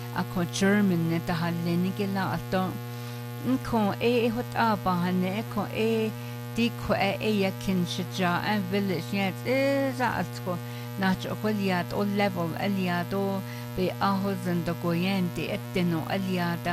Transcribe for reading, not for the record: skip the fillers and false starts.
ako German neta halini gila ato ko hot abahane ko di ko yakin shija and village yet is atko nach okwaliat o level aliado be ahozan do goyente eteno aliada